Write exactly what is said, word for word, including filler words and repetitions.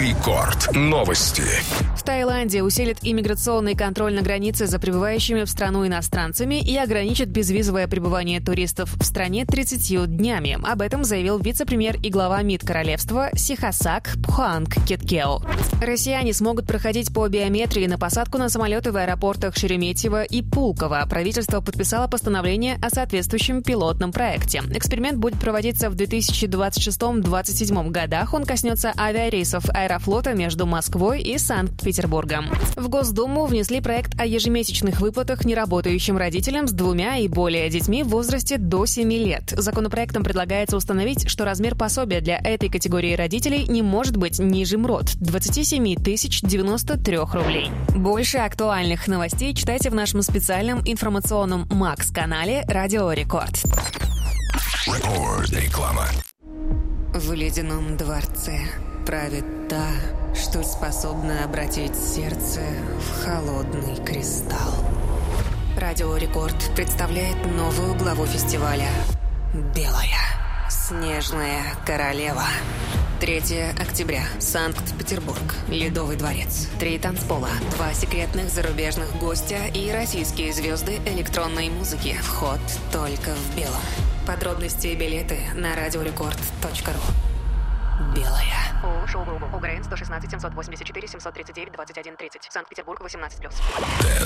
Рекорд. Новости. В Таиланде усилит иммиграционный контроль на границе за прибывающими в страну иностранцами и ограничит безвизовое пребывание туристов в стране тридцатью днями. Об этом заявил вице-премьер и глава МИД королевства Сихасак Пхуангкеткео. Россияне смогут проходить по биометрии на посадку на самолеты в аэропортах Шереметьево и Пулково. Правительство подписало постановление о соответствующем пилотном проекте. Эксперимент будет проводиться в две тысячи двадцать шестом — двадцать седьмом годах. Он коснется авиарейсов Аэрофлота между Москвой и Санкт-Петербургом. В Госдуму внесли проект о ежемесячных выплатах неработающим родителям с двумя и более детьми в возрасте до семи лет. Законопроектом предлагается установить, что размер пособия для этой категории родителей не может быть ниже МРОТ – двадцать семь тысяч девяносто три рублей. Больше актуальных новостей читайте в нашем специальном информационном Макс-канале «Радио Рекорд». Реклама. В ледяном дворце правит та, что способна обратить сердце в холодный кристалл. Радио Рекорд представляет новую главу фестиваля «Белая снежная королева». третьего октября. Санкт-Петербург. Ледовый дворец. Три танцпола. Два секретных зарубежных гостя и российские звезды электронной музыки. Вход только в белом. Подробности и билеты на радиорекорд точка ру. Белая. ООО «Шоу-Групп». УГРН сто шестнадцать семьсот восемьдесят четыре семьсот тридцать девять двадцать один тридцать. Санкт-Петербург, восемнадцать плюс.